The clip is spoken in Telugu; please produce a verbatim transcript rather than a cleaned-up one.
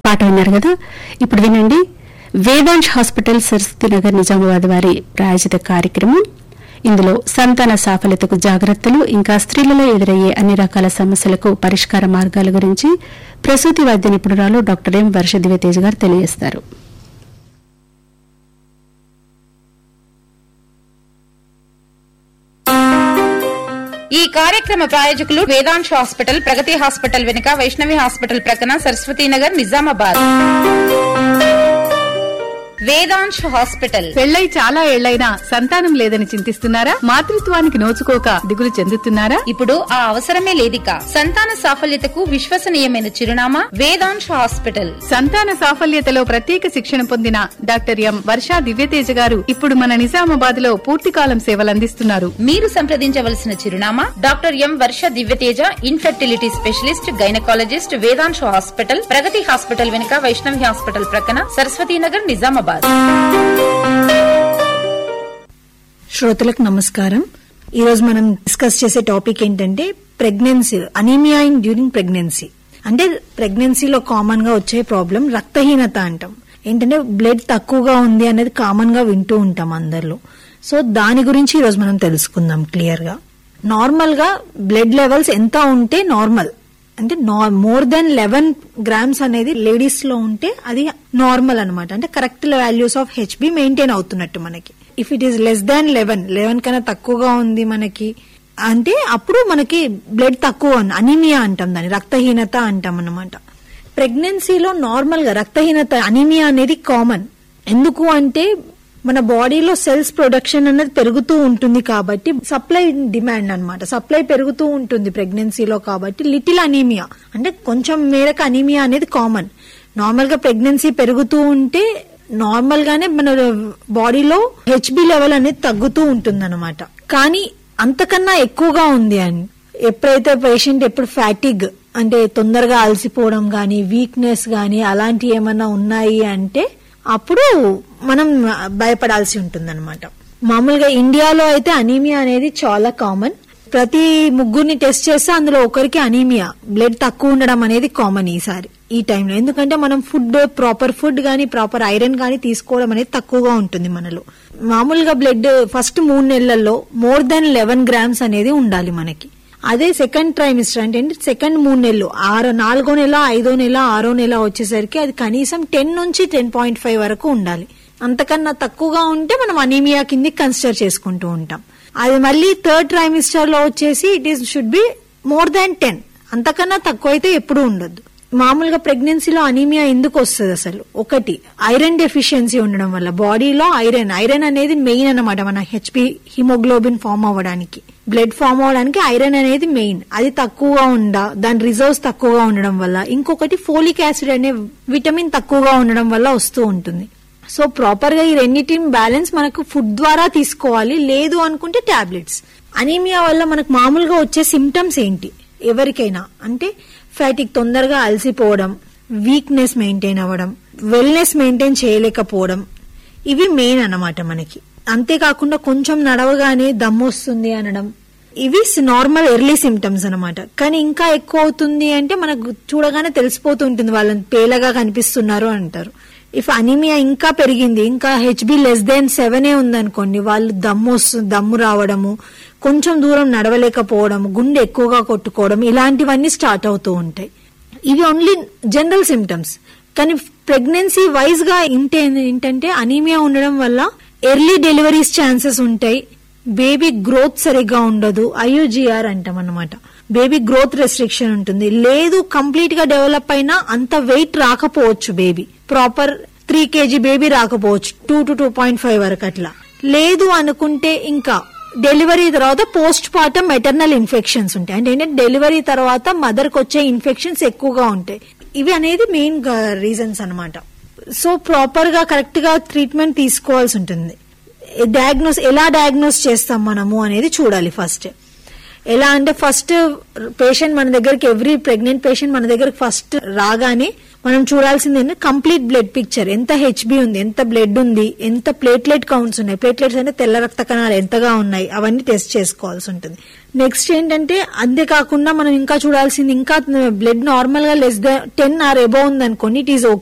పాట విన్నారు కదా. ఇప్పుడు వినండి వేదాంశ్ హాస్పిటల్ సరస్వతి నగర్ నిజామాబాద్ వారి ప్రాయోజిత కార్యక్రమం. ఇందులో సంతాన సాఫల్యతకు జాగ్రత్తలు, ఇంకా స్త్రీలలో ఎదురయ్యే అన్ని రకాల సమస్యలకు పరిష్కార మార్గాల గురించి ప్రసూతి వైద్య నిపుణురాలు డాక్టర్ ఎం వర్ష దివ్యతేజ్ గారు తెలియజేస్తారు. ఈ కార్యక్రమ ప్రాయోజకులు వేదాంశ్ హాస్పిటల్, ప్రగతి హాస్పిటల్ వెనుక వైష్ణవి హాస్పిటల్ ప్రక్కన సరస్వతీనగర్ నిజామాబాద్. వేదాంశ్ హాస్పిటల్. పెళ్లై చాలా ఏళ్లైనా సంతానం లేదని చింతిస్తున్నారా? మాతృత్వానికి నోచుకోక దిగులు చెందుతున్నారా? ఇప్పుడు ఆ అవసరమే లేదిక. సంతాన సాఫల్యతకు విశ్వసనీయమైన చిరునామా వేదాంశ్ హాస్పిటల్. సంతాన సాఫల్యతలో ప్రత్యేక శిక్షణ పొందిన డాక్టర్ ఎం వర్ష దివ్యతేజ గారు ఇప్పుడు మన నిజామాబాద్ లో పూర్తికాలం సేవలందిస్తున్నారు. మీరు సంప్రదించవలసిన చిరునామా డాక్టర్ ఎం వర్ష Divyateja, infertility specialist, gynaecologist, Vedansh hospital, ప్రగతి హాస్పిటల్ వెనుక వైష్ణవి హాస్పిటల్ ప్రక్కన సరస్వతీనగర్ నిజామాబాద్. శ్రోతలకు నమస్కారం. ఈ రోజు మనం డిస్కస్ చేసే టాపిక్ ఏంటంటే pregnancy, anaemia in during pregnancy. అంటే ప్రెగ్నెన్సీలో కామన్ గా వచ్చే ప్రాబ్లం రక్తహీనత అంటాం. ఏంటంటే బ్లడ్ తక్కువగా ఉంది అనేది కామన్ గా వింటూ ఉంటాం అందరిలో. సో దాని గురించి ఈ రోజు మనం తెలుసుకుందాం క్లియర్ గా. నార్మల్ గా బ్లడ్ లెవెల్స్ ఎంత ఉంటే నార్మల్ అంటే మోర్ దెన్ లెవెన్ గ్రామ్స్ అనేది లేడీస్ లో ఉంటే అది నార్మల్ అనమాట. అంటే correct values of HB maintain అవుతున్నట్టు మనకి. If it is less than eleven eleven కన్నా తక్కువగా ఉంది మనకి అంటే అప్పుడు మనకి బ్లడ్ తక్కువ, అనీమియా అంటాం, దాన్ని రక్తహీనత అంటాం అన్నమాట. ప్రెగ్నెన్సీలో నార్మల్ గా రక్తహీనత, అనీమియా అనేది కామన్. ఎందుకు అంటే మన బాడీలో సెల్స్ ప్రొడక్షన్ అనేది పెరుగుతూ ఉంటుంది కాబట్టి సప్లై డిమాండ్ అన్నమాట. సప్లై పెరుగుతూ ఉంటుంది ప్రెగ్నెన్సీలో కాబట్టి లిటిల్ అనీమియా అంటే కొంచెం మేరకు అనీమియా అనేది కామన్. నార్మల్ గా ప్రెగ్నెన్సీ పెరుగుతూ ఉంటే నార్మల్ గానే మన బాడీలో హెచ్బి లెవెల్ అనేది తగ్గుతూ ఉంటుంది అనమాట. కానీ అంతకన్నా ఎక్కువగా ఉంది అని ఎప్పుడైతే పేషెంట్ ఎప్పుడు ఫ్యాటిగ్ అంటే తొందరగా అలసిపోవడం గానీ, వీక్నెస్ గానీ అలాంటి ఏమన్నా ఉన్నాయి అంటే అప్పుడు మనం భయపడాల్సి ఉంటుంది అనమాట. మామూలుగా ఇండియాలో అయితే అనీమియా అనేది చాలా కామన్. ప్రతి ముగ్గురిని టెస్ట్ చేస్తే అందులో ఒకరికి అనీమియా, బ్లడ్ తక్కువ ఉండడం అనేది కామన్ ఈసారి ఈ టైంలో. ఎందుకంటే మనం ఫుడ్, ప్రాపర్ ఫుడ్ గానీ ప్రాపర్ ఐరన్ గానీ తీసుకోవడం అనేది తక్కువగా ఉంటుంది మనలో. మామూలుగా బ్లడ్ ఫస్ట్ మూడు నెలల్లో మోర్ దెన్ లెవెన్ గ్రామ్స్ అనేది ఉండాలి మనకి. అదే సెకండ్ ట్రైమిస్టర్ అంటే సెకండ్ మూడు నెలలు, ఆరో నాలుగో నెల, ఐదో నెల, ఆరో నెల వచ్చేసరికి అది కనీసం టెన్ నుంచి టెన్ పాయింట్ ఫైవ్ వరకు ఉండాలి. అంతకన్నా తక్కువగా ఉంటే మనం అనీమియా కింద కన్సిడర్ చేసుకుంటూ ఉంటాం. అది మళ్ళీ థర్డ్ ట్రైమిస్టర్ లో వచ్చేసి it is should be more than ten. అంతకన్నా తక్కువ అయితే ఎప్పుడు ఉండొద్దు. మామూలుగా ప్రెగ్నెన్సీలో అనీమియా ఎందుకు వస్తుంది అసలు? ఒకటి ఐరన్ డెఫిషియన్సీ ఉండడం వల్ల. బాడీలో ఐరన్ ఐరన్ అనేది మెయిన్ అన్నమాట మన హెచ్బి హిమోగ్లోబిన్ ఫామ్ అవ్వడానికి, బ్లడ్ ఫామ్ అవ్వడానికి ఐరన్ అనేది మెయిన్. అది తక్కువగా ఉండ, దాని రిజర్వ్స్ తక్కువగా ఉండడం వల్ల. ఇంకొకటి ఫోలిక్ యాసిడ్ అనే విటమిన్ తక్కువగా ఉండడం వల్ల వస్తూ ఉంటుంది. సో ప్రాపర్ గా ఈ రెండింటిని బ్యాలెన్స్ మనకు ఫుడ్ ద్వారా తీసుకోవాలి. లేదు అనుకుంటే టాబ్లెట్స్. అనీమియా వల్ల మనకు మామూలుగా వచ్చే సిమ్టమ్స్ ఏంటి ఎవరికైనా అంటే ఫ్యాటిక్, తొందరగా అలసిపోవడం, వీక్నెస్ మెయింటైన్ అవ్వడం, వెల్నెస్ మెయింటైన్ చేయలేకపోవడం, ఇవి మెయిన్ అన్నమాట మనకి. అంతేకాకుండా కొంచెం నడవగానే దమ్ము వస్తుంది అనడం, ఇవి నార్మల్ ఎర్లీ సిమ్టమ్స్ అనమాట. కానీ ఇంకా ఎక్కువ అవుతుంది అంటే మనకు చూడగానే తెలిసిపోతూ ఉంటుంది, వాళ్ళని పేలగా కనిపిస్తున్నారు అంటారు. ఇఫ్ అనీమియా ఇంకా పెరిగింది, ఇంకా హెచ్బి లెస్ దెన్ సెవెనే ఉందనుకోండి, వాళ్ళు దమ్ము వస్తుంది, దమ్ము రావడము, కొంచెం దూరం నడవలేకపోవడం, గుండె ఎక్కువగా కొట్టుకోవడం, ఇలాంటివన్నీ స్టార్ట్ అవుతూ ఉంటాయి. ఇవి ఓన్లీ జనరల్ సిమ్టమ్స్. కానీ ప్రెగ్నెన్సీ వైజ్ గా ఇంటే ఏంటంటే అనీమియా ఉండడం వల్ల ఎర్లీ డెలివరీస్ ఛాన్సెస్ ఉంటాయి. బేబీ గ్రోత్ సరిగ్గా ఉండదు, ఐయుజిఆర్ అంటాం అన్నమాట. బేబీ గ్రోత్ రెస్ట్రిక్షన్ ఉంటుంది. లేదు కంప్లీట్ గా డెవలప్ అయినా అంత వెయిట్ రాకపోవచ్చు, baby proper three KG baby రాకపోవచ్చు, two to two point five వరకు అట్లా. లేదు అనుకుంటే ఇంకా డెలివరీ తర్వాత పోస్ట్ పార్టం మెటర్నల్ ఇన్ఫెక్షన్స్ ఉంటాయి. అంటే ఏంటంటే డెలివరీ తర్వాత మదర్ కి వచ్చే ఇన్ఫెక్షన్స్ ఎక్కువగా ఉంటాయి. ఇవి అనేది మెయిన్ రీజన్స్ అన్నమాట. సో ప్రాపర్ గా కరెక్ట్ గా ట్రీట్మెంట్ తీసుకోవాల్సి ఉంటుంది. డయాగ్నోస్ ఎలా డయాగ్నోస్ చేస్తాం మనము అనేది చూడాలి ఫస్ట్. ఎలా అంటే ఫస్ట్ పేషెంట్ మన దగ్గరికి, ఎవ్రీ ప్రెగ్నెంట్ పేషెంట్ మన దగ్గరకు ఫస్ట్ రాగానే మనం చూడాల్సింది ఏంటంటే కంప్లీట్ బ్లడ్ పిక్చర్. ఎంత హెచ్బి ఉంది, ఎంత బ్లడ్ ఉంది, ఎంత ప్లేట్లెట్ కౌంట్స్ ఉన్నాయి, ప్లేట్లెట్స్ అంటే తెల్ల రక్త కణాలు ఎంతగా ఉన్నాయి, అవన్నీ టెస్ట్ చేసుకోవాల్సి ఉంటుంది. నెక్స్ట్ ఏంటంటే అంతేకాకుండా మనం ఇంకా చూడాల్సింది, ఇంకా బ్లడ్ నార్మల్ గా less than ten or above ఉంది అనుకోండి, ఇట్ ఈస్ ఓకే.